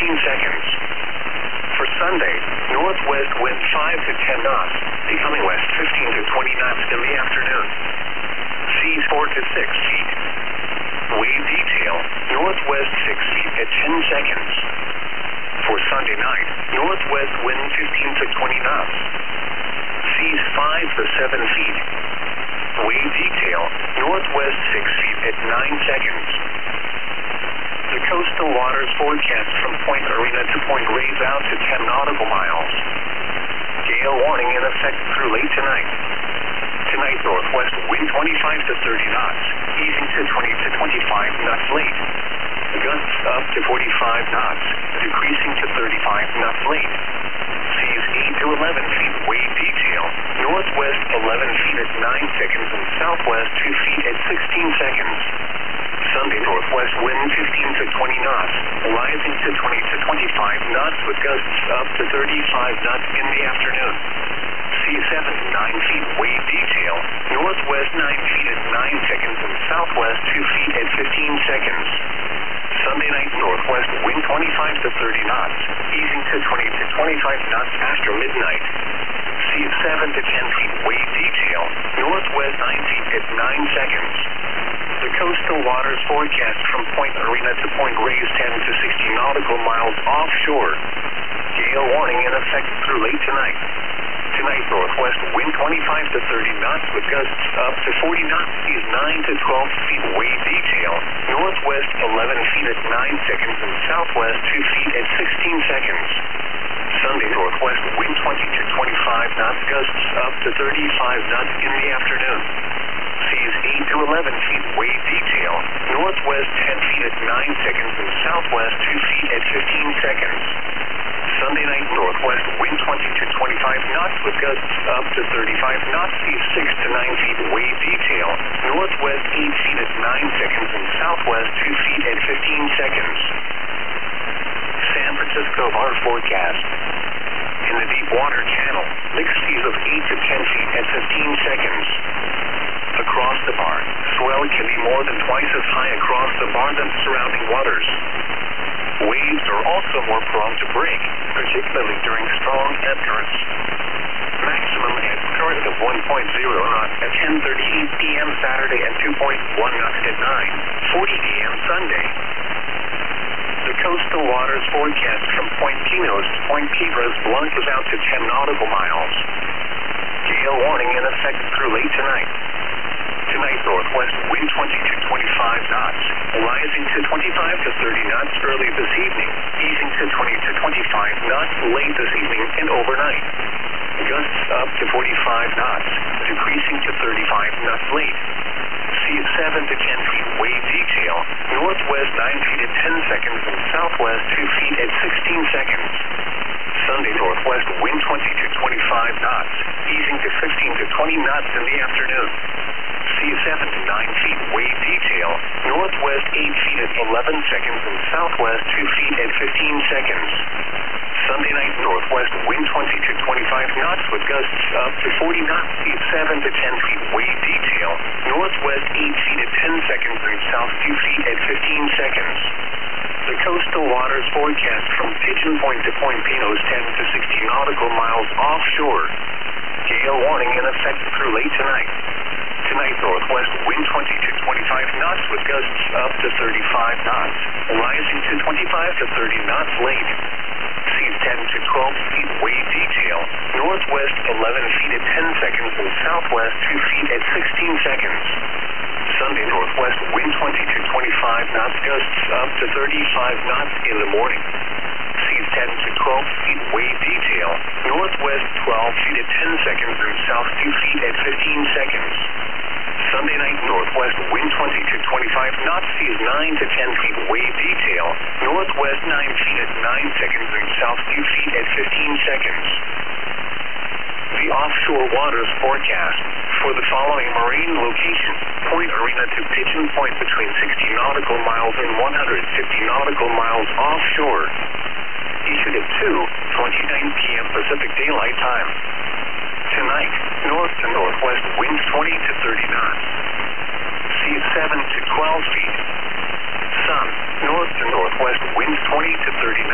seconds. For Sunday, northwest wind 5 to 10 knots, becoming west 15 to 20 knots in the afternoon. Seas 4 to 6 feet. Wave detail, northwest 6 feet at 10 seconds. For Sunday night, northwest wind 15 to 20 knots. Seas 5 to 7 feet. Wave detail, northwest 6 feet at 9 seconds. The coastal waters forecast from Point Arena to Point Reyes out to 10 nautical miles. Gale warning in effect through late tonight. Tonight, northwest wind 25 to 30 knots, easing to 20 to 25 knots late. Gusts up to 45 knots, decreasing to 35 knots late. Seas 8 to 11 feet wave detail, northwest 11 feet at 9 seconds and southwest 2 feet at 16 seconds. Sunday, northwest wind 15 to 20 knots, rising to 20 to 25 knots with gusts up to 35 knots in the afternoon. Sea 7 to 9 feet wave detail, northwest 9 feet at 9 seconds and southwest 2 feet at 15 seconds. Sunday night, northwest wind 25 to 30 knots, easing to 20 to 25 knots after midnight. Sea 7 to 10 feet wave detail, northwest 9 feet at 9 seconds. The coastal waters forecast from Point Arena to Point Reyes 10 to 60 nautical miles offshore. Gale warning in effect through late tonight. Tonight, northwest wind 25 to 30 knots with gusts up to 40 knots. Seas 9 to 12 feet wave detail, northwest 11 feet at 9 seconds and southwest 2 feet at 16 seconds. Sunday, northwest wind 20 to 25 knots, gusts up to 35 knots in the afternoon. Seas 8 to 11 feet wave detail, northwest 10 feet at 9 seconds and southwest 2 feet at 15 seconds. Sunday night, northwest wind 20 to 25 knots with gusts up to 35 knots. Seas 6 to 9 feet wave detail, northwest 8 feet at 9 seconds and southwest 2 feet at 15 seconds. San Francisco bar forecast. In the deep water channel, mixed seas of 8 to 10 feet at 15 seconds. Across the bar, swell can be more than twice as high across the bar than surrounding waters. Waves are also more prone to break, particularly during strong ebb currents. Maximum ebb current of 1.0 knots at 10:38 p.m. Saturday and 2.1 knots at 9:40 a.m. Sunday. The coastal waters forecast from Point Pinos to Point Piedras launches out to 10 nautical miles. Gale warning in effect through late tonight. Tonight, northwest wind 20 to 25 knots, rising to 25 to 30 knots early this evening, easing to 20 to 25 knots late this evening and overnight. Gusts up to 45 knots, decreasing to 35 knots late. Seas 7 to 10 feet wave detail, northwest 9 feet at 10 seconds and southwest 2 feet at 16 seconds. Sunday, northwest wind 20 to 25 knots, easing to 15 to 20 knots in the afternoon. Seas 7 to 9 feet wave detail, northwest 8 feet at 11 seconds and southwest 2 feet at 15 seconds. Sunday night, northwest wind 20 to 25 knots with gusts up to 40 knots. Seas 7 to 10 feet wave detail, northwest 8 feet at 10 seconds and south 2 feet at 15 seconds. The coastal waters forecast from Pigeon Point to Point Pinos 10 to 60 nautical miles offshore. Gale warning in effect through late tonight. Tonight, northwest wind 20 to 25 knots with gusts up to 35 knots, rising to 25 to 30 knots late. Seas 10 to 12 feet wave detail, northwest 11 feet at 10 seconds and southwest 2 feet at 16 seconds. Sunday, northwest wind 20 to 25 knots, gusts up to 35 knots in the morning. Seas 10 to 12 feet wave detail, northwest 12 feet at 10 seconds and south 2 feet at 15 seconds. Sunday night, northwest wind 20 to 25 knots, seas 9 to 10 feet wave detail, northwest 9 feet at 9 seconds and south 2 feet at 15 seconds. The offshore waters forecast for the following marine locations: Point Arena to Pigeon Point between 60 nautical miles and 150 nautical miles offshore. Issued at 2:29 p.m. Pacific Daylight Time. Tonight, north to northwest winds 20 to 30 knots. Seas 7 to 12 feet. Sun, north to northwest winds 20 to 30 knots.